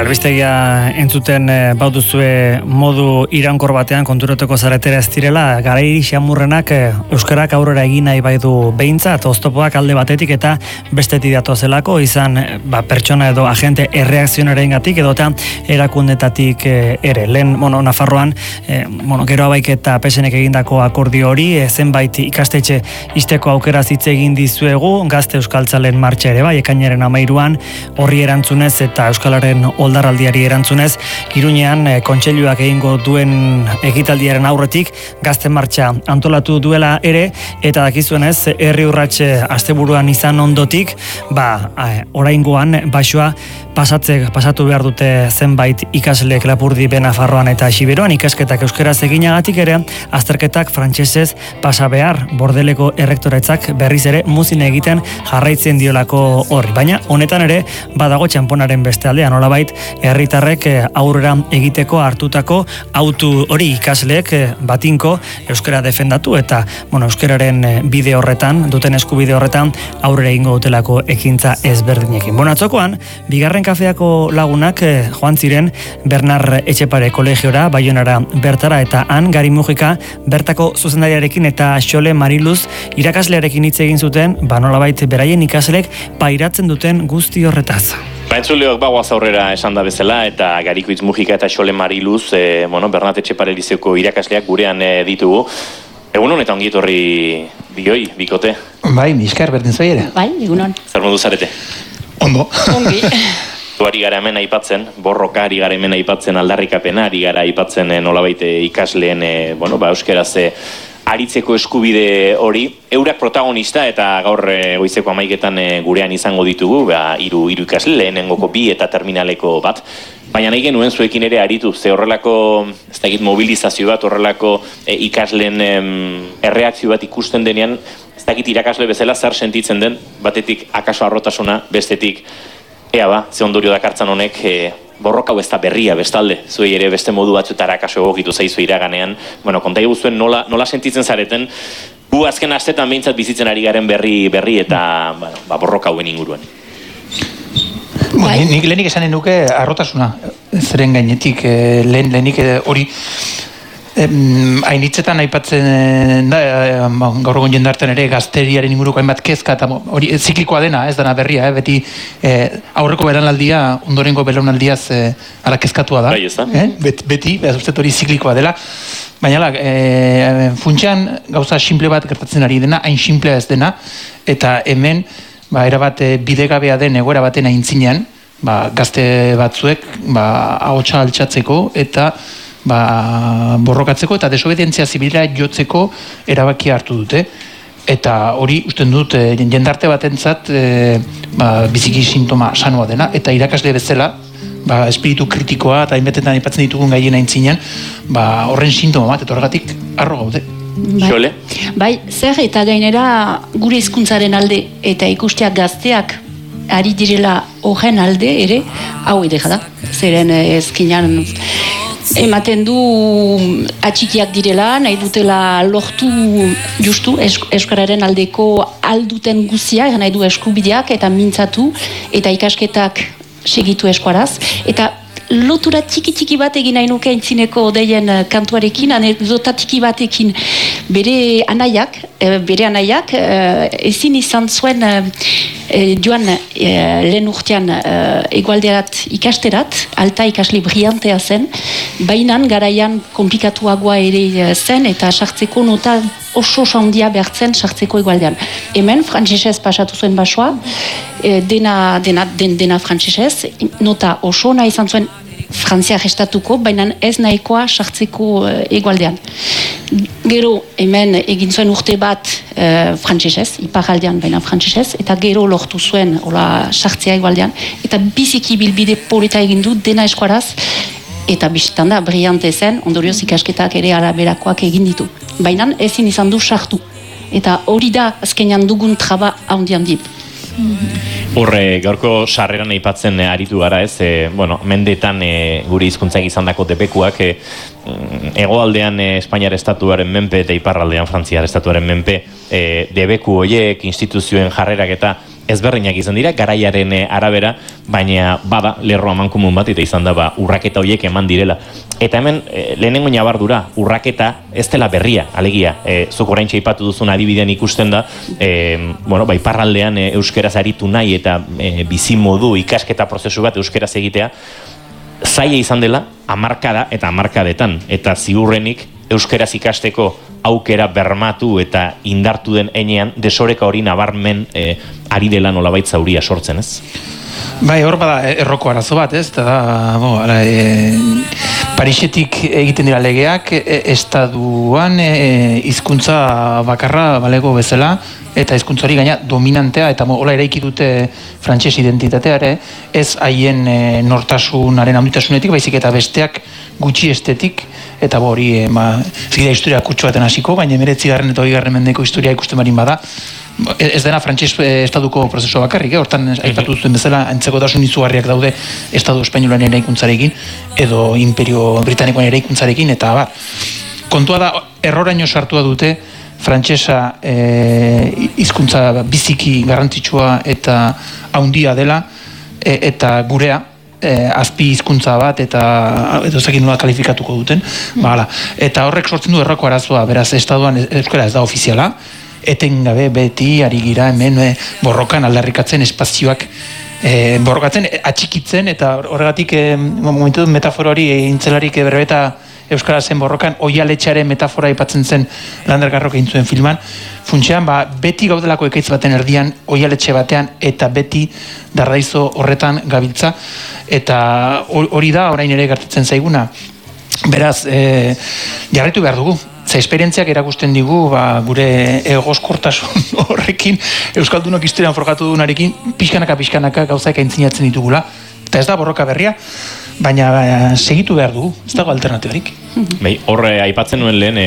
albistegia entzuten bautuzue modu iraunkor batean konturatuko zaretera ez direla, garai xamurrenak euskarak aurrera egin nahi bai du behintzat, oztopoak alde batetik eta bestetik datozelako, izan pertsona edo agente erreakzionarengatik edota erakundetatik ere. Lehen, Nafarroan, gero abaik eta pesenek egindako akordio hori, zenbait ikastetxe izteko aukera hitz egin dizuegu, gazte euskaltzalen martxa ere bai, ekainaren 13an, horri erantzunez eta euskalaren oldarraldiari erantzunez, Iruñean kontseiluak egingo duen ekitaldiaren aurretik gazte martxa antolatu duela ere, eta dakizuenez herri urratxe asteburuan izan ondotik, oraingoan baixoa pasatu behar dute zenbait ikasleek Lapurdi, Nafarroan eta Xiberoan, ikasketak euskeraz eginagatik ere, azterketak frantsesez pasa behar, Bordeleko errektoretzak berriz ere muzin egiten jarraitzen diolako horri. Baina honetan ere badago txanponaren beste aldean, nolabait herritarrek aurrera egiteko hartutako autu hori ikasleek batinko euskara defendatu eta euskararen bide horretan, duten eskubide horretan aurrera egingo dutelako ekintza ezberdinekin. Atzokoan, bigarren kafeako lagunak joan ziren Bernard Etxepare kolegiora, Baionara bertara, eta han Gari Mujika bertako zuzendariarekin eta Xole Mariluz irakaslearekin hitz egin zuten, nolabait beraien ikasleek pairatzen duten guzti horretaz. Entzuleok bagoaz aurrera esan da bezala, eta Garikoitz Mujika eta Xole Mariluz, Bernard Etxepare lizeoko irakasleak gurean ditugu. Egunon eta ongi etorri bioi, bikote? Bai, miskar berdin zoi ere. Bai, egunon. Zer modu zarete? Ondo. Ongi. Ari gara hemen aipatzen, borroka ari gara hemen aipatzen, aldarrikapena ari gara aipatzen nolabait ikasleen, euskeraz aritzeko eskubide hori. Eurak protagonista eta gaur goizeko 11etan gurean izango ditugu, hiru ikasle, lehenengoko 2 eta terminaleko 1. Baina nahi genuen zuekin ere aritu, ze horrelako, ez da egit mobilizazio bat, horrelako ikasleen erreakzio bat ikusten denean, ez da egit irakasle bezala zer sentitzen den, batetik akaso arrotasuna, bestetik ze ondorio dakartzan honek borroka hau ez da berria bestalde, zuei ere beste modu batzuetara akaso egokitu zaizu iraganean. Konta eguzuen nola sentitzen zareten, gu azken astetan behintzat bizitzen ari garen berri eta borroka hauen inguruan. Nik lehenik esanen nuke arrotasuna, zeren gainetik lehenik hori hainitzetan aipatzen da, gaur egun jendartean ere gazteriaren inguruko hainbat kezka, eta hori ziklikoa dena, ez dena berria, beti aurreko belaunaldia, ondorengo belaunaldiaz ala kezkatua da. Bai, ez da? Beti, uztet hori ziklikoa dela. Baina, funtsean gauza simple bat gertatzen ari dena, hain simplea ez dena, eta hemen, erabat bidegabea den egoera baten aintzinean, gazte batzuek, ahotsa altxatzeko, eta borrokatzeko eta desobedientzia zibila jotzeko erabakia hartu dute. Eta hori usten dut jendarte batentzat biziki sintoma sanoa dena, eta irakasle bezala espiritu kritikoa eta hainbetetan aipatzen ditugun gaien aintzinean horren sintoma bat, eta horregatik arro gaude. Xole? Bai, zer eta gainera gure hizkuntzaren alde eta ikusteak gazteak ari direla horren alde ere, hau edera da. Zeren ezkinan ematen du atxikiak direla, nahi dutela lortu justu euskararen aldeko alduten guziak, nahi du eskubideak eta mintzatu eta ikasketak segitu eskuaraz. Eta lotura txiki bat egin nahi nuke aintzineko deien kantuarekin, anekdota txiki batekin bere anaiak ezin izan zuen joan lehen urtean egualderat ikasterat, alta ikasle brillantea zen, bainan garaian komplikatuagoa ere zen eta sartzeko nota oso handia behartzen sartzeko egualdean. Hemen frantsesez pasatu zuen basoa, dena frantsesez, nota oso nahi izan zuen frantziak estatuko, baina ez nahikoa sartzeko egualdean. Gero hemen egin zuen urte bat frantsesez, iparaldean baina frantsesez, eta gero lortu zuen sartzea egualdean, eta biziki bilbide polita egin du dena eskuaraz, eta bizitan da, brillante zen, ondorioz ikasketak ere araberakoak egin ditu. Baina ezin izan du sartu. Eta hori da azkenean dugun traba handian dip. Horre, gaurko sarreran aipatzen aritu gara ez, mendetan gure hizkuntzak izandako debekuak hegoaldean Espainiar estatuaren menpe eta iparraldean Frantziar estatuaren menpe debeku horiek, instituzioen jarrerak eta ezberdinak izan dira, garaiaren arabera, baina bada lerro amankomun bat, eta izan da urraketa horiek eman direla. Eta hemen, lehenengo nabardura, urraketa ez dela berria, alegia, zuk oraintxe aipatu duzun adibidean ikusten da, iparraldean euskeraz aritu nahi eta bizimodu ikasketa prozesu bat euskeraz egitea, zaila izan dela, hamarkada eta hamarkadetan, eta ziurrenik euskeraz ikasteko aukera bermatu eta indartu den enean, desoreka hori nabarmen ari dela nolabait zauria sortzen, ez? Bai, hor bada erroko arazo bat, ez? Eta da, Parisetik egiten dira legeak, estaduan hizkuntza bakarra balego bezala, eta hizkuntzari gaina dominantea, eta hola eraiki dute frantses identitatea ere, ez haien nortasunaren handitasunetik, baizik eta besteak gutxi estetik, eta hori, zida historia kutsu baten hasiko, baina 19. eta 20. mendeko historia ikusten barin bada, ez dena frantses estaduko prozesua bakarrik, hortan aipatu duten bezala antzekotasun izugarriak daude estadu espainolaren eraikuntzarekin edo imperio britanikoaren eraikuntzarekin, eta kontua da erroraino sartua dute frantsesa hizkuntza biziki garrantzitsua eta haundia dela, eta gurea azpi hizkuntza bat eta edo zekin nola kalifikatuko duten, eta horrek sortzen du erroko arazoa, beraz estaduan euskara ez da ofiziala, etengabe beti ari gira hemen borrokan aldarrikatzen espazioak borrokatzen, atxikitzen, eta horregatik momentu metafora hori intzelarik berbeta euskara zen borrokan oialetxearen metafora aipatzen zen Lander Garrok egin zuen filman, funtsean beti gaudelako ekaitz baten erdian, oialetxe batean, eta beti dardaizo horretan gabiltza, eta hori da orain ere gertatzen zaiguna. Beraz, jarraitu behar dugu. Ze esperientziak erakusten digu, gure egoskortasun horrekin, euskaldunok historian forgatu dunarekin, pixkanaka gauzaik aintzinatzen ditugula. Eta ez da borroka berria, baina segitu behar dugu, ez dago alternatibarik. Horre, aipatzen nuen lehen,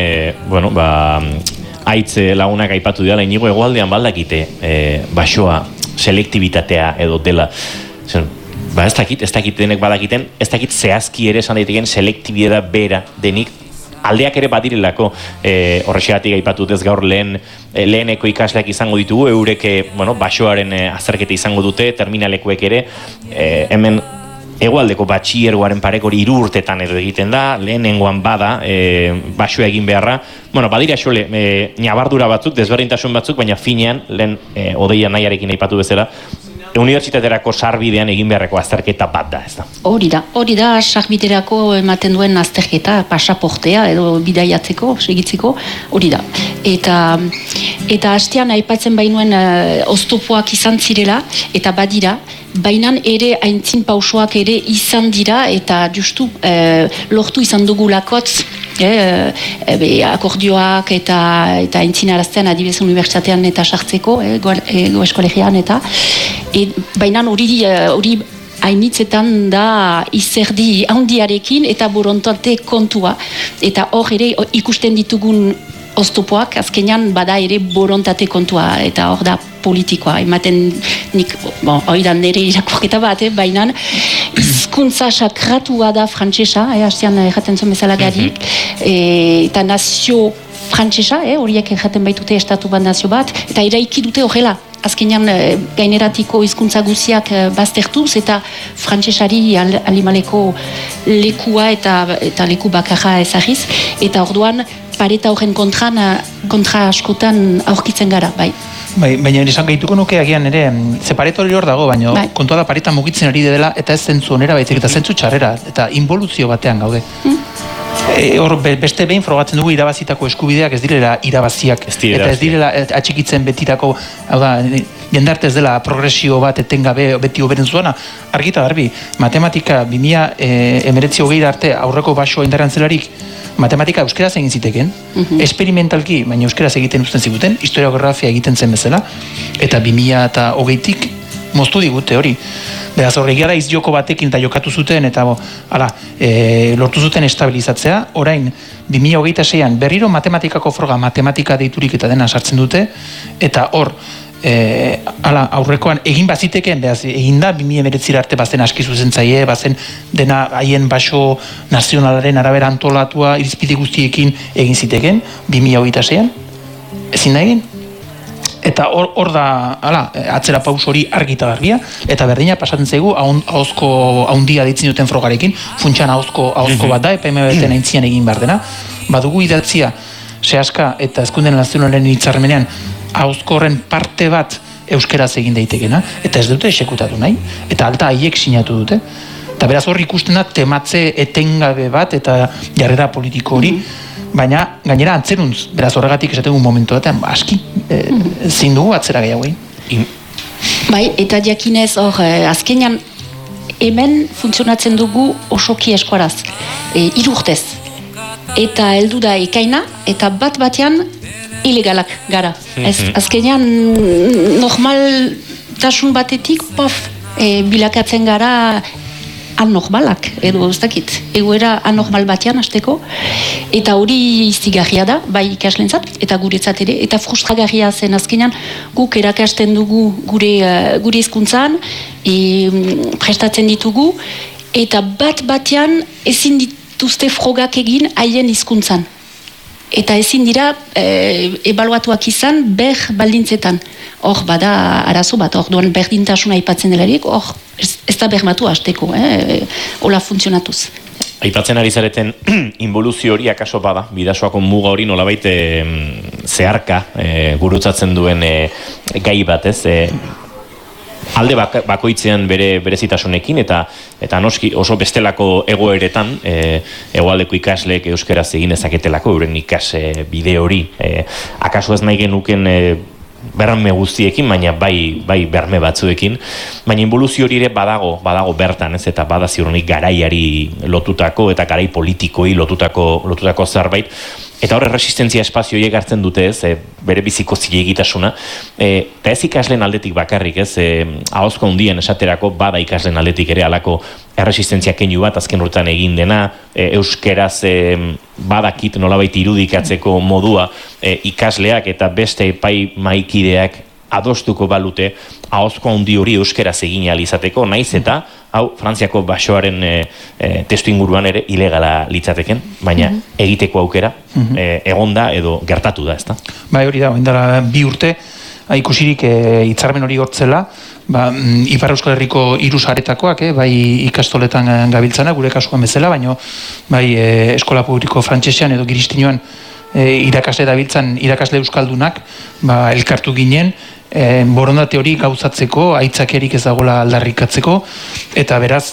aitz lagunak aipatu dira, Inigo hegoaldean baldakite basoa, selektibitatea edo dela. Ez dakit denek badakiten, ez dakit zehazki ere esan daiteken selektibidea bera denik, aldeak ere badirelako, horrexegatik aipatu dut ez gaur leheneko ikasleak izango ditugu, eurek basoaren azterketa izango dute, terminalekuek ere, hemen hegoaldeko batxiergoaren pareko 3 urtetan edo egiten da, lehenengoan bada, basoa egin beharra, badira xole, nabardura batzuk, desberdintasun batzuk, baina finean, lehen odeia nahiarekin aipatu bezala, unibertsitaterako sarbidean egin beharreko azterketa bat da, ez da? Hori da sarbiderako ematen duen azterketa, pasaportea edo bidaiatzeko, segitzeko, hori da. Eta hastean aipatzen bainuen oztopoak izan zirela, eta badira, bainan ere aintzin pausoak ere izan dira, eta justu lortu izan dugulakotz, akordioak eta aintzinarazten adibidez unibertsitatean eta sartzeko, eskolegian eta baina hori hainitzetan da izerdi handiarekin eta borontate kontua, eta hor ere ikusten ditugun oztopoak, azkenean bada ere borontate kontua, eta hor da politikoa, ematen nik, hori da nire irakurketa bat, baina hizkuntza sakratua da frantsesa, hastean erraten zuen bezala gari, eta nazio frantsesa, horiek erraten baitute estatu bat nazio bat, eta eraiki dute horrela, azkenean gaineratiko hizkuntza guziak baztertuz, eta frantsesari alimaleko lekua eta leku bakarra ezagiz, eta orduan pareta horren kontra askotan aurkitzen gara, bai. Baina esan gehituko nuke agian ere, ze pareta hori hor dago, baina kontua da pareta mugitzen ari dela, eta ez zentzu onera baizik, eta zentzu txarrera, eta involuzio batean gaude. Hor beste behin frogatzen dugu irabazitako eskubideak ez direla irabaziak, eta ez direla atxikitzen betirako, hau da, jendarte ez dela progresio bat etengabe beti oberen zuana, argita garbi, matematika 2019 arte aurreko baso indarran zelarik, matematika euskeraz egin ziteken, esperimentalki, baina euskeraz egiten uzten ziguten, historiografia egiten zen bezala, eta 2020tik moztu digute hori. Beraz, horregiara izjoko batekin eta jokatu zuten, eta lortu zuten estabilizatzea, orain 2026an berriro matematikako froga matematika deiturik eta dena sartzen dute, eta hor, aurrekoan egin baziteken, beraz, egin da 2019 arte bazen aski zuzentzaile, bazen dena haien baso nazionalaren arabera antolatua irizpide guztiekin egin ziteken, 2026an, ezin da egin? Eta hor da, atzera paus hori argita garria, eta berdina pasatzen zaigu ahozko haundia ditzen duten frogarekin, funtsan ahozko bat da, EPM-beten aintzian egin behar dena. Badugu idatzia, sehaska eta Ezkunden Nazionalen hitzarmenean ahozko horren parte bat euskeraz egin daitekena, eta ez dute esekutatu nahi, eta alta haiek sinatu dute. Eta beraz hor ikusten da tematze etengabe bat eta jarrera politiko hori, baina gainera antzeruntz, beraz horregatik esaten momentu batean, aski, zein dugu atzera gehiago egin. Bai, eta jakinez hor, azkenean hemen funtzionatzen dugu osoki eskuaraz, 3 urtez. Eta heldu da ekaina, eta batean ilegalak gara. Azkenean normaltasun batetik, bilakatzen gara anormalak, edo ez dakit, egoera anormal batean hasteko, eta hori izigarria da, bai ikaslentzat, eta guretzat ere, eta frustragarria zen azkenean, guk erakasten dugu gure hizkuntzan, prestatzen ditugu, eta batean ezin dituzte frogak egin haien hizkuntzan. Eta ezin dira ebaluatuak izan baldintzetan. Hor, bada arazo bat, hor duan berdintasuna aipatzen delarik, hor, ez da bermatu hasteko, hola funtzionatuz. Aipatzen ari zareten involuzio hori akaso bada, bidasoako muga hori nolabait zeharka gurutzatzen duen gai bat, ez? Alde bakoitzean bere berezitasunekin eta noski oso bestelako egoeretan hegoaldeko ikasleek euskeraz egin ezaketelako euren ikas bide hori. Akaso ez nahi genuken berme guztiekin, baina bai berme batzuekin, baina involuzio hori ere badago bertan, ez, eta bada ziurrenik garaiari lotutako eta garai politikoi lotutako zerbait. Eta hor erresistentzia espazio horiek hartzen dute, ez, bere biziko zilegitasuna, eta ez ikasleen aldetik bakarrik, ez, ahozko handien esaterako bada ikasleen aldetik ere alako erresistentzia keinu bat azken urtean egin dena, euskeraz badakit nolabait irudikatzeko modua ikasleak eta beste epai maikideak adostuko balute ahozko handi hori euskeraz egin ahal izateko, naiz eta hau Frantziako basoaren testu inguruan ere ilegala litzateken, baina egiteko aukera egonda edo gertatu da, ezta? Bai, hori da, indara 2 urte, ikusirik hitzarmen hori hortzela, Ipar Euskal Herriko 3 saretakoak, bai ikastoletan gabiltzana, gure kasuan bezala, baina bai eskola publiko frantsesean edo Giristinoan irakasle dabiltzan irakasle euskaldunak, elkartu ginen, borondate hori gauzatzeko, aitzakerik ez dagoela aldarrikatzeko, eta beraz,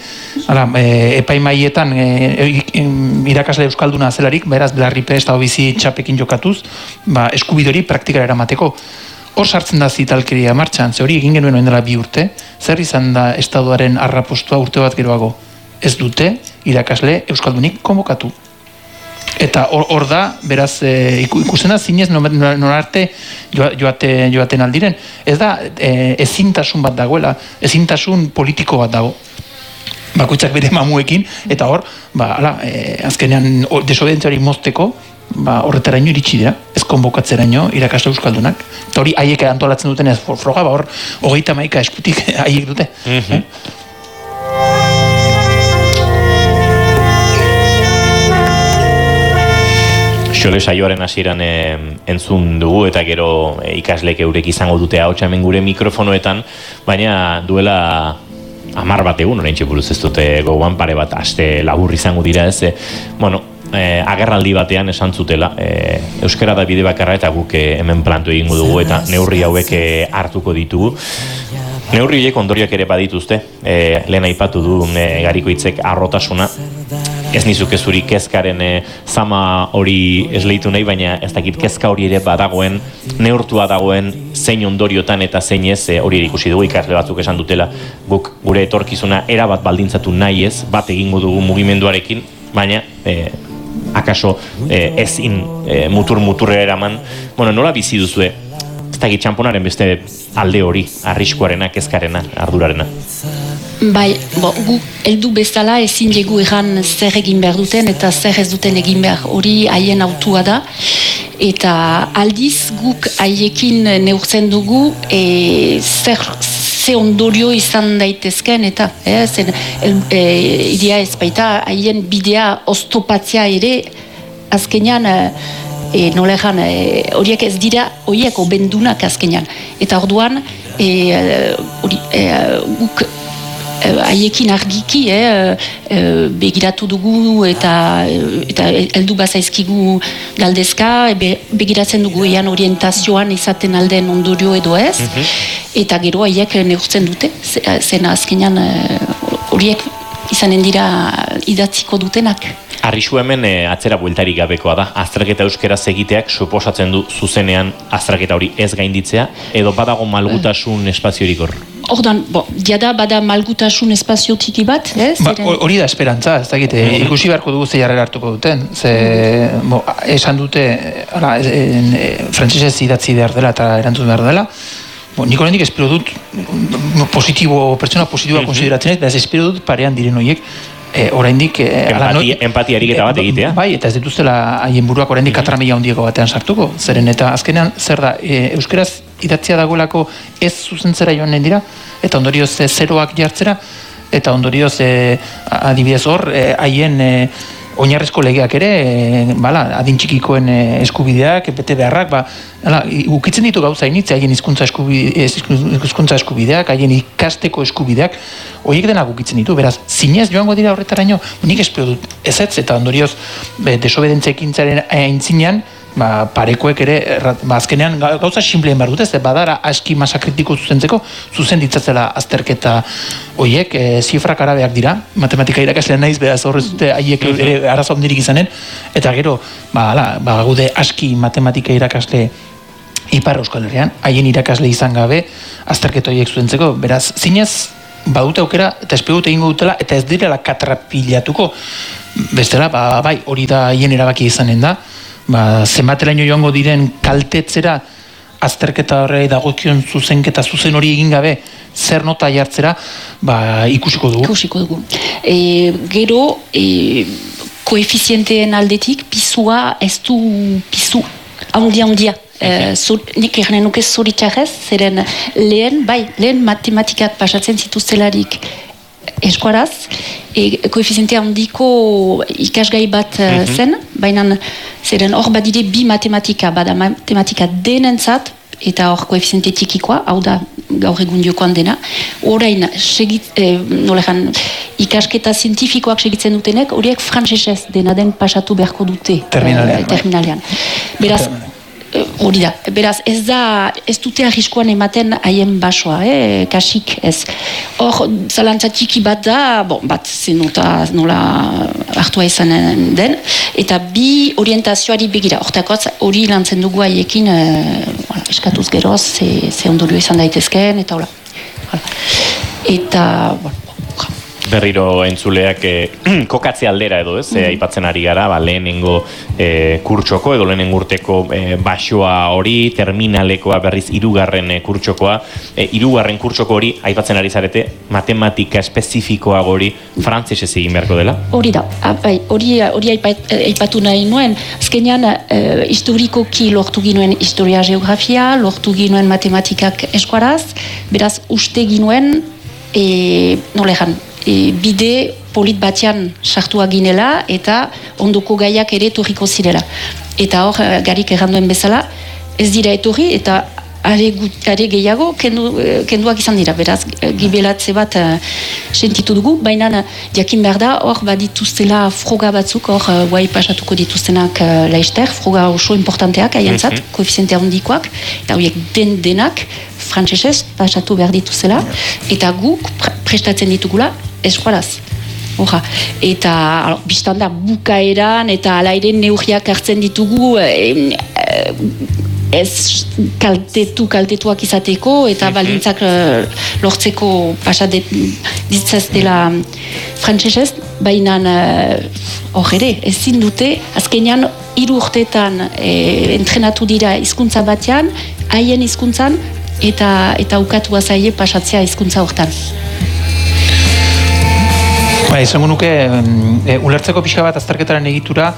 epaimaietan irakasle euskalduna zelarik, beraz, belarripe ez da bizi txapekin jokatuz, eskubide hori praktikara eramateko. Hor sartzen da zitalkeria martxan, ze hori egin genuen oen dela 2 urte, zer izan da estaduaren arrapostua urte bat geroago? Ez dute irakasle euskaldunik konbokatu. Eta hor da, beraz, ikusten da, zinez norarte joaten aldiren. Ez da, ezintasun bat dagoela, ezintasun politiko bat dago. Bakoitzak bere mamuekin, eta hor, azkenean desobedientziari mozteko, horretaraino iritsi dira, ez konbokatzeraino irakasle euskaldunak. Eta hori haiek antolatzen duten ez froga, hor, 31 eskutik haiek dute. Xole saioaren hasieran entzun dugu eta gero ikasleek eurek izango dute ahotsa hemen gure mikrofonoetan, baina duela 10 bat egun, oraintxe buruz ez dute gogoan, pare bat aste labur izango dira, ez, agerraldi batean esan zutela, euskara da bide bakarra eta guk hemen plantu egingo dugu eta neurri hauek hartuko ditugu. Neurri horiek ondorioak ere badituzte, lehen aipatu du Garikoitzek arrotasuna, ez nizuke zuri kezkaren zama hori esleitu nahi, baina ez dakit kezka hori ere badagoen, neurtua dagoen zein ondoriotan eta zein ez, hori ikusi dugu ikasle batzuk esan dutela, guk gure etorkizuna erabat baldintzatu nahi ez, bat egingo dugu mugimenduarekin, baina akaso ezin mutur-muturrera eraman, nola bizi duzue, ez dakit txamponaren beste alde hori, arriskuarena, kezkarena, ardurarena. Bai, gu heldu bezala ezin dugu egan zer egin behar duten eta zer ez duten egin behar, hori haien autua da, eta aldiz guk haiekin neurtzen dugu ze ondorio izan daitezken eta idea ez baita haien bidea oztopatzea ere azkenean nola egan, horiek ez dira, horiek obendunak azkenean. Eta orduan, guk haiekin argiki begiratu dugu eta heldu bazaizkigu galdezka, begiratzen dugu ean orientazioan izaten alden ondorio edo ez, eta gero haiek neurtzen dute, zena azkenean horiek izanen dira idatziko dutenak. Arrixu hemen atzera bueltarik gabekoa da. Azterketa euskeraz egiteak suposatzen du zuzenean azterketa hori ez gainditzea, edo badago malgutasun espaziorik hor? Ordan, jada bada malgutasun espazio tiki bat, ez? Hori da esperantza, ez dakit, ikusi beharko dugu ze jarrera hartuko duten. Esan dute, frantsesez idatzi behar dela eta erantzun behar dela, nik oraindik espero dut pertsona positiboa konsideratzen ez, espero dut parean diren horiek oraindik empatia ariketa bat egitea. Bai, eta ez dituztela haien buruak oraindik katramila handiego batean sartuko. Zeren eta azkenean zer da, euskeraz idatzia dagoelako ez zuzentzera joan nahi dira, eta ondorioz zeroak jartzera, eta ondorioz adibidez hor haien oinarrizko legeak ere, adin txikikoen eskubideak, bete beharrak, ukitzen ditu gauza initze, haien hizkuntza eskubideak, haien ikasteko eskubideak, horiek denak ukitzen ditu, beraz, zinez joango dira horretaraino, nik espero dut ezetz, eta ondorioz, desobedientzia ekintzaren aintzinean, parekoek ere, azkenean gauza simpleen behar dut, ez badara aski masa kritiko zuzentzeko, zuzen ditzatzela azterketa horiek, zifrak arabeak dira, matematika irakaslean naiz, beraz horrez dute haiek arazo handirik izanen, eta gero, gaude aski matematika irakasle Ipar Euskal Herrian, haien irakasle izan gabe azterketa horiek zuzentzeko, beraz, zinez, badute aukera, eta espero dut egingo dutela, eta ez direla katrapilatuko, bestela, bai, hori da haien erabaki izanen da, zenbateraino joango diren kaltetzera azterketa horrei dagokion zuzenketa zuzen hori egin gabe zer nota jartzera ikusiko dugu. Gero koefizienteen aldetik pisua ez du pisu handia. Nik egin nuke zoritxarrez, zeren lehen matematikak pasatzen zituztelarik eskuaraz, koefizientea handiko ikasgai bat zen, baina zeren hor badire bi matematika, bada matematika denentzat, eta hor koefiziente tikikoa, hau da gaur egun jokoan dena, orain ikasketa zientifikoak segitzen dutenek, horiek frantsesez dena den pasatu beharko dute terminalean. Beraz, hori da, beraz ez dute arriskoan ematen haien basoa, kasik ez. Hor, zalantza txiki bat da, bat zenota nola hartua izanen den, eta bi orientazioari begira, hortakotz hori lantzen dugu haiekin eskatuz geroz, ze ondorio izan daitezkeen, eta hola. Eta, berriro entzuleak kokatze aldera edo ez, aipatzen ari gara, lehenengo kurtsoko edo lehenengo urteko basoa hori, terminalekoa berriz hirugarren kurtsokoa, hirugarren kurtsoko hori aipatzen ari zarete, matematika espezifikoa hori frantsesez egin beharko dela? Hori da, hori aipatu nahi nuen, azkenean historikoki lortu ginuen historia geografia, lortu ginuen matematikak eskuaraz, beraz uste ginuen, nolean, bide polit batean sartua ginela eta ondoko gaiak ere etorriko zirela. Eta hor, garik erranduen bezala, ez dira etorri eta are gehiago kenduak izan dira. Beraz, gibelatze bat sentitu dugu, baina jakin behar da, hor badituztela froga batzuk, hor guai pasatuko dituztenak laister, froga oso importanteak haientzat, koefiziente handikoak, eta horiek denak frantsesez pasatu behar dituzela, eta guk prestatzen ditugula eskualaz. Eta biztan da bukaeran eta alaire neurriak hartzen ditugu ez kaltetuak izateko eta balintzak lortzeko pasat ditzaz dela frantsesez, baina hor ere, ezin dute azkenean 3 urteetan entrenatu dira hizkuntza batean, haien hizkuntzan eta ukatua zaie pasatzea hizkuntza hortan. Esango nuke, ulertzeko pixka bat azterketaren egitura,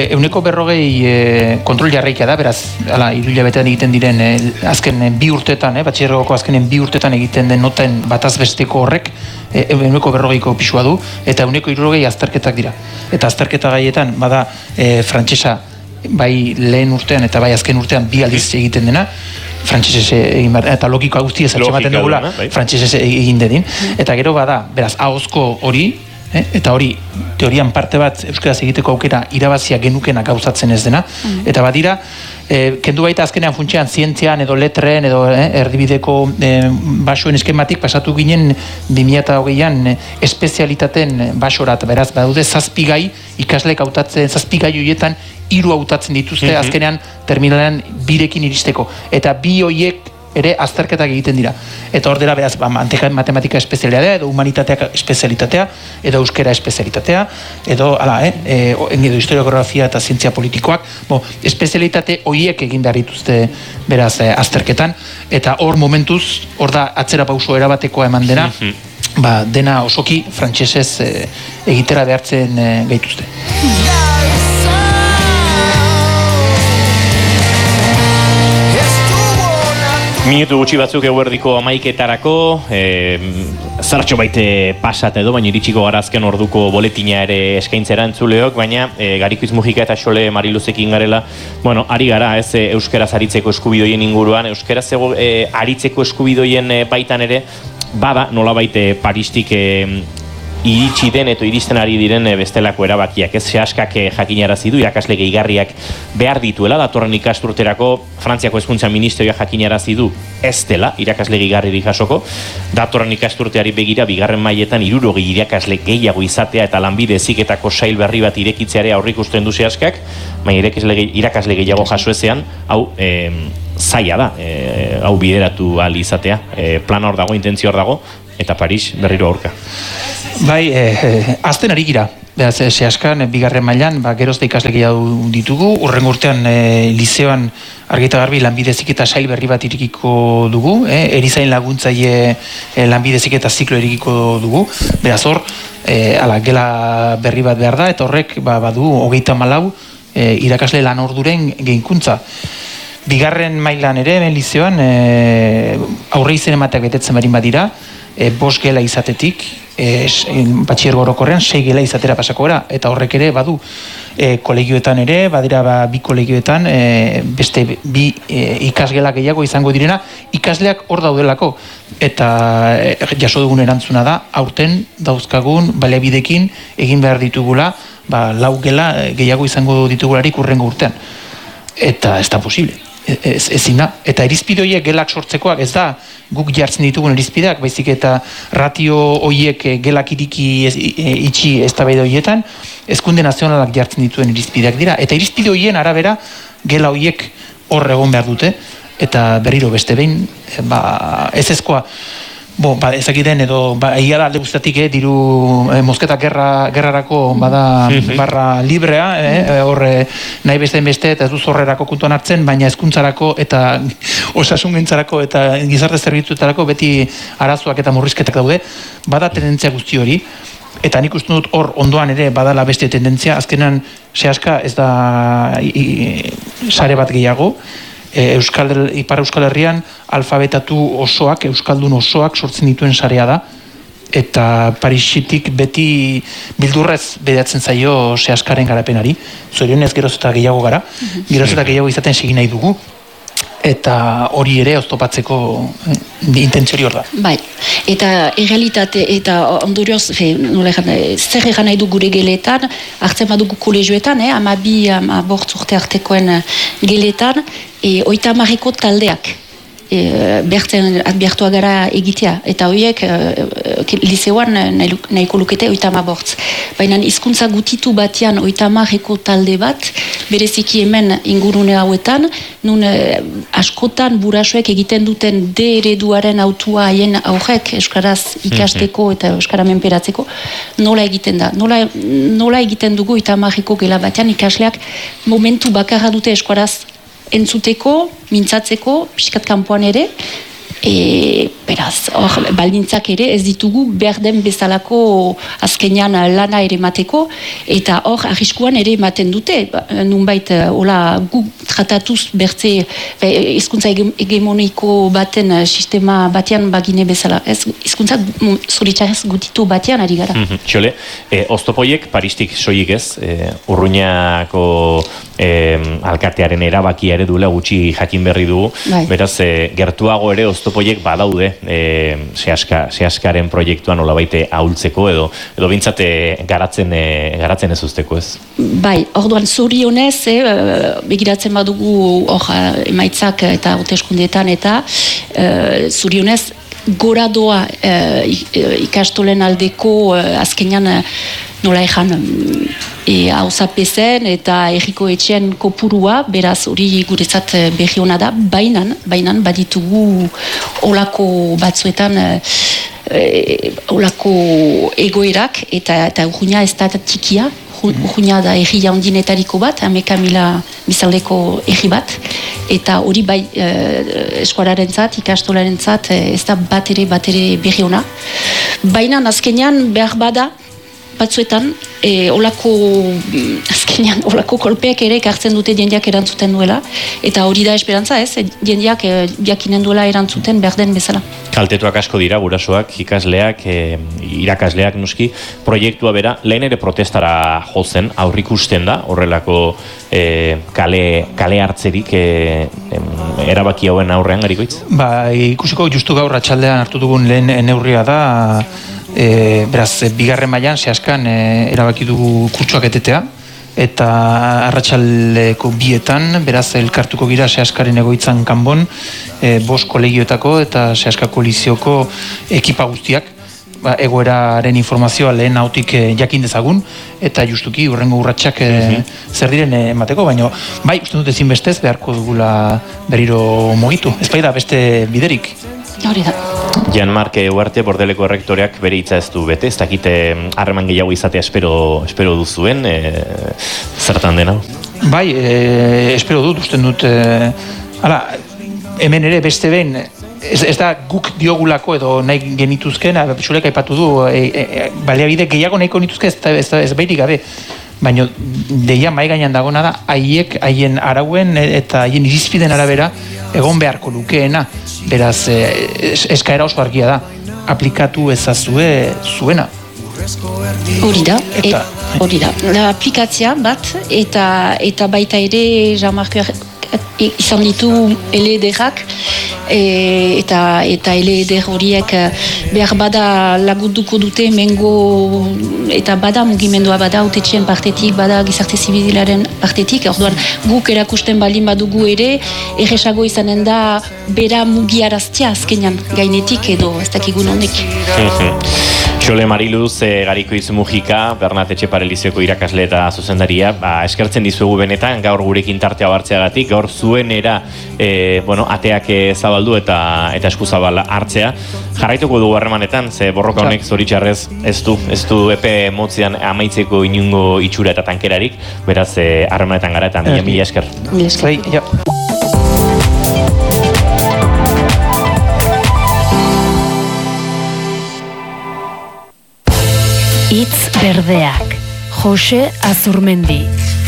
140 kontrol jarraikia da, beraz, hilabetean egiten diren azken 2 urtetan, batxillergoko azkenen 2 urtetan egiten den noten batazbesteko horrek, 140ko pisua du, eta 160 azterketak dira. Eta azterketa gaietan, bada frantsesa bai lehen urtean eta bai azken urtean bi aldiz egiten dena, frantsesez egin behar, eta logikoa guztiez atxematen dugula, frantsesez egin dedin. Eta gero bada, beraz, ahozko hori, eta hori, teorian parte bat euskaraz egiteko aukera irabazia genukena gauzatzen ez dena, eta badira, kendu baita azkenean funtsean zientzian edo letren edo erdibideko basoen eskematik pasatu ginen 2020an espezialitateen basorat, beraz, badaude 7 gai, ikasleek hautatzen 7 gai horietan 3 hautatzen dituzte azkenean terminalean 2rekin iristeko, eta 2 horiek ere azterketak egiten dira. Eta hor dela beraz, matematika espezialitatea, edo humanitateak espezialitatea, edo euskera espezialitatea, edo historiografia eta zientzia politikoak, espezialitate horiek egin behar dituzte beraz azterketan, eta hor momentuz, hor da atzera pauso erabatekoa eman dena, dena osoki frantsesez egitera behartzen gaituzte. Minutu gutxi batzuk eguerdiko 11etarako, zartxo baite pasat edo, baina iritsiko gara azken orduko boletina ere eskaintzera entzuleok, baina Garikuiz Mujika eta Xole Mariluzekin garela, ari gara ez euskeraz aritzeko eskubidoien inguruan, euskaraz aritzeko eskubidoien baitan ere, bada nolabait Paristik iritsi den eta iristen ari diren bestelako erabakiak. Ez Seaskak jakinarazi du irakasle gehigarriak behar dituela, datorren ikasturterako Frantziako Hezkuntza Ministerioa jakinarazi du ez dela irakasle gehigarririk jasoko, datorren ikasturteari begira bigarren mailetan 60 irakasle gehiago izatea eta lanbide heziketako sail berri bat irekitzeare aurreikusten du Seaskak, baina irakasle gehiago jaso ezean, hau zaila da, hau bideratu ahal izatea, plana hor dago, intentzio hor dago, eta Paris berriro aurka. Bai, azten ari gira. Beraz, Seaskan, bigarren mailan, gerozta ikasle gehiago ditugu. Urrengo urtean, lizeoan argita garbi lanbide heziketa sail berri bat irekiko dugu. Erizain laguntzaile lanbide heziketa ziklo irekiko dugu. Beraz, hor, gela berri bat behar da, eta horrek badu 34 irakasle lan orduren gehikuntza. Bigarren mailan ere, lizeoan, aurre izen emateak betetzen barin badira, 5 gela izatetik, batxiergo orokorrean 6 gela izatera pasako gara, eta horrek ere badu kolegioetan ere, badira 2 kolegioetan beste 2 ikasgela gehiago izango direna, ikasleak hor daudelako, eta jaso dugun erantzuna da, aurten dauzkagun baliabidekin egin behar ditugula, 4 gela gehiago izango ditugularik urrengo urtean, eta ez da posible. Ezin da, eta irizpide horiek gelak sortzekoak ez da guk jartzen ditugun irizpideak, baizik eta ratio horiek gelak iriki itxi eztabaida horietan, Hezkunde Nazionalak jartzen dituen irizpideak dira, eta irizpide horien arabera gela horiek hor egon behar dute, eta berriro beste behin ezezkoa ezakiten edo egia da alde guztatik diru mosketa gerrarako bada barra librea, hor nahi beste eta ez duz horrerako kontuan hartzen, baina hezkuntzarako eta osasungintzarako eta gizarte zerbitzuetarako beti arazoak eta murrizketak daude, bada tendentzia guzti hori, eta nik uste dut hor ondoan ere badala beste tendentzia, azkenan Seaska ez da sare bat gehiago, Ipar Euskal Herrian alfabetatu osoak, euskaldun osoak sortzen dituen sarea da, eta Parisitik beti bildurrez bedatzen zaio Seaskaren garapenari, zorionez geroz eta gehiago gara, geroz eta gehiago izaten segin nahi dugu, eta hori ere oztopatzeko intentzio hor da. Bai, eta errealitate eta ondorioz, zer egan nahi du gure geletan, hartzen badugu kolegioetan, 12-15 urte artekoen geletan, 30 taldeak behartua gara egitea, eta horiek lizeoan nahiko lukete 30. Baina hizkuntza gutitu batean 30 talde bat, bereziki hemen ingurune hauetan, nun askotan burasoek egiten duten D-ereduaren autua haien aurrek euskaraz ikasteko eta euskara menperatzeko, nola egiten da? Nola egiten dugu 30 gela batean ikasleak momentu bakarra dute euskaraz entzuteko, mintzatzeko, pixkat kanpoan ere, Beraz, hor, baldintzak ere ez ditugu behar den bezalako azkenean lana ere mateko, eta hor, arriskuan ere ematen dute, nunbait, hola, gu tratatuz bertze hizkuntza hegemoniko baten sistema batean bagine bezala, ez, hizkuntza zoritxarrez gutitu batean ari gara. Txole, oztopoiek paristik soilik ez, Urruñako alkatearen erabakia ere duela gutxi jakin berri dugu, beraz, gertuago ere oztopoiek badaude sehaskaren proiektuan nolabaite ahultzeko edo bintzate garatzen ez usteko ez? Bai, orduan zorionez, begiratzen badugu emaitzak eta hauteskundeetan eta zorionez gora doa ikastolen aldeko azkenean nola ejan hauzapezen eta erriko etxean kopurua, beraz hori guretzat berri hona da, bainan baditugu olako batzuetan olako egoerak eta Urruña ez da txikia, Urruña da erri jaundinetariko bat, 11.000 bizaldeko erri bat, eta hori bai eskualarentzat, ikastolarentzat ez da bat ere berri hona. Baina azkenean behar bada batzuetan, olako kolpeak ere ekartzen dute jendeak erantzuten duela, eta hori da esperantza ez, jendeak jakinen duela erantzuten behar den bezala. Kaltetuak asko dira, gurasoak, ikasleak, irakasleak noski, proiektua bera, lehen ere protestara jozen, aurrikusten da, horrelako kale hartzerik erabaki hauen aurrean, Garikoitz? Ba, ikusiko justu gaur atxaldean hartu dugun lehen neurria da, beraz, bigarren mailan sehaskan erabaki dugu kurtsuak etetea, eta arratsaldeko 2etan, beraz, elkartuko gira sehaskaren egoitzan kanbon, 5 kolegioetako eta sehaska koalizioko ekipa guztiak, egoeraren informazioa lehen hautik jakin dezagun, eta justuki hurrengo urratsak zer diren emateko, baina bai, uste dut ezinbestez beharko dugula berriro mugitu, ez bai da beste biderik. Hori da. Jan-Mark Uarte Bordeleko errektoreak bere hitza ez du bete, ez dakite harreman gehiago izatea espero duzuen, zertan dena? Bai, espero dut, uste dut, hemen ere beste behin, ez da guk diogulako edo nahi genituzken, Xulek aipatu du, baliabide gehiago nahiko nituzke ez bairik gabe, baina deia mai gainean dagona da, haien arauen eta haien irizpiden arabera egon beharko lukeena, beraz eskaera oso argia da, aplikatu ezazue zuena. Hori da, aplikatzea bat, eta baita ere Jean-Marc izan ditu LEDerak, eta LEDer horiek behar bada lagunduko dute mengo, eta bada mugimendua bada autetxien partetik, bada gizarte zibilaren partetik, orduan guk erakusten baldin badugu ere, erresago izanen da bera mugiaraztea azkenean gainetik edo ez dakigun honek. Xole Mariluz, Garikoitz Mujika, Bernat Etxepare Lizeoko irakasle eta zuzendaria, eskertzen dizuegu benetan, gaur gurekin tartea hartzeagatik, gaur zuenera ateak zabaldu eta eskuzabal hartzea. Jarraituko dugu harremanetan, ze borroka honek zoritxarrez ez du epe motzean amaitzeko inungo itxura eta tankerarik, beraz harremanetan gara eta mila esker. Mila esker. Hitz berdeak, Jose Azurmendi.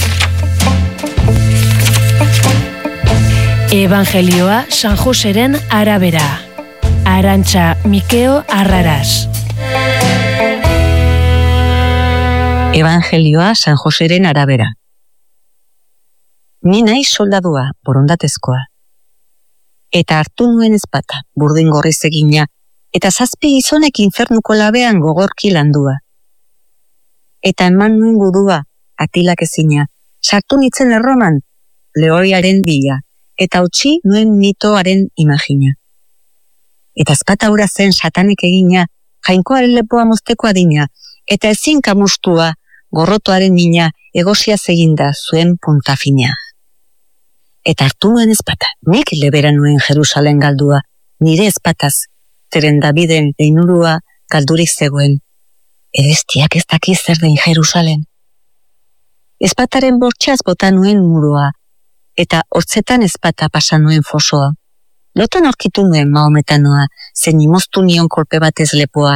Evangelioa San Joseren arabera. Arantxa Mikeo Arraras. Evangelioa San Joseren arabera. Ni naiz soldadua, borondatezkoa. Eta hartu nuen ezpata, burdin gorriz egina, eta 7 gizonek infernuko labean gogorki landua. Eta eman nuen gudua, atilak ezina, sartu nitzen Erroman, lehoriaren bila, eta utzi nuen mitoaren imagina. Eta ezpata hura zen satanek egina, jainkoaren lepoa mozteko adina, eta ezin kamustua, gorrotoaren mina, egosia eginda zuen puntafina. Eta hartu nuen ezpata, nik lebera nuen Jerusalen galdua, nire ezpataz, zeren Daviden deinurua galdurik zegoen. Edestiak ez daki zer den Jerusalen. Ezpataren bortxaz bota nuen murua, eta hortzetan ezpata pasa nuen fosoa. Lotan aurkitu nuen Mahometanoa, zein imoztu nion kolpe batez lepoa.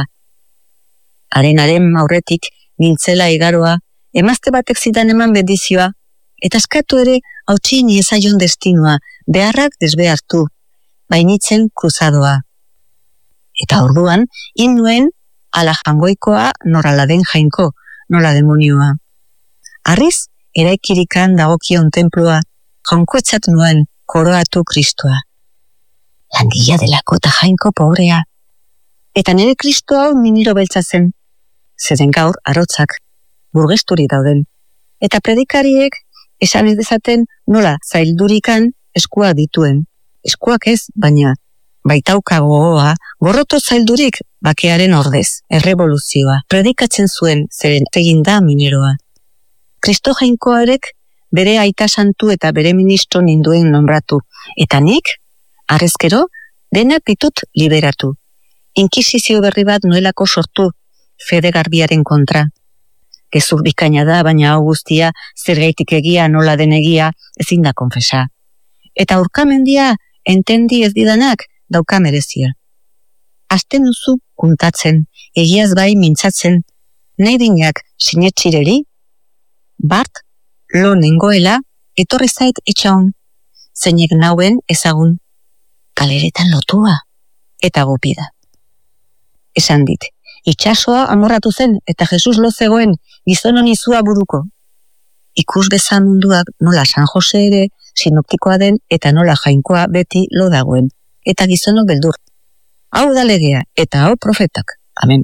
Haren aurretik nintzela igaroa, emazte batek zidan eman bendizioa, eta eskatu ere hautsi niezaion destinua, beharrak desbehartu, bainitzen kruzadoa. Eta orduan, nuen ala jangoikoa norala den jainko, nola demonioa. Arriz, eraikirikan dagokion tenplua, jaunkoetzat nuen koroatu Kristoa. Langila delako eta jainko pobrea. Eta nire Kristo hau miniro beltza zen. Zeren gaur, arotzak, burgesturi dauden. Eta predikariek esan ez dezaten nola zaildurikan eskua dituen. Eskuak ez, baina baitauka gogoa, gorroto zaildurik bakearen ordez, errevoluzioa. Predikatzen zuen zeren egin da mineroa. Kristo jainkoarek bere aita santu eta bere ministro ninduen nombratu. Eta nik, arrezkero, denak ditut liberatu. Inkisizio berri bat nuelako sortu, fede garbiaren kontra. Gezur bikaina da, baina hau guztia, zergaitik egia, nola den egia, ezin da konfesa. Eta urkamendia, entendi ez didanak, dauka merezia. Azten duzu kuntatzen, egiaz bai mintzatzen, nahi dinak sinetxireri, bart, lo nengoela, etorri zait etxaun, zeinek nauen ezagun, kaleretan lotua, eta gupida. Esan dit, itxasoa amorratu zen, eta Jesus lo zegoen, gizon honi zua buruko. Ikus bezan munduak nola San Jose ere, sinoptikoa den, eta nola jainkoa beti lo dagoen. Eta gizono beldur. Hau da legea, eta hau profetak. Amen.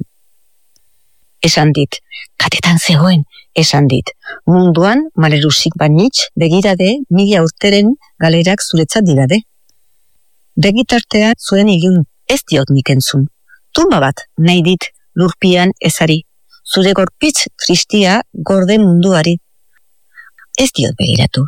Esan dit, katetan zegoen, esan dit, munduan malerusik banitz, begirade, 1000 urteren galerak zuretzat dirade. Begitartea zuen ilun, ez diot nik entzun. Tumba bat, nahi dit, lurpian ezari. Zure gorpitz kristia gorde munduari. Ez diot begiratu.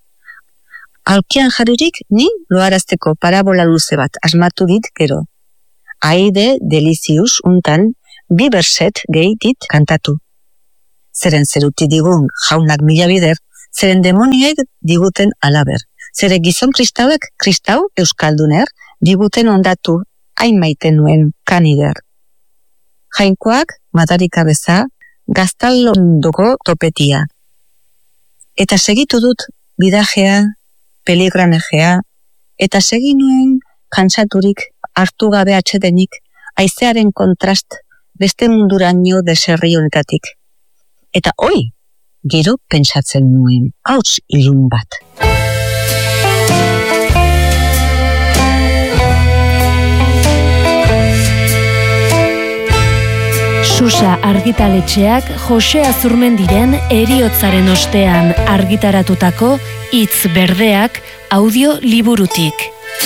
Alkian jarririk ni loarazteko parabola luze bat asmatu dit gero. Aide delizius untan 2 berset gehi dit kantatu. Zeren zeruti digun jaunak mila bider, zeren demonioek diguten alaber. Zere gizon kristauek, kristau euskalduner, diguten ondatu hain maiten nuen kanider. Jainkoak madarika beza, gaztalondoko topetia. Eta segitu dut bidajea, peligranejea, eta segi nuen kantsaturik hartu gabe atxedenik, haizearen kontrast beste munduraino deserri honetatik. Eta hoi, gero pentsatzen nuen, hauts ilun bat. Susa argitaletxeak Jose Azurmendiren heriotzaren ostean argitaratutako Hitz Berdeak audio liburutik.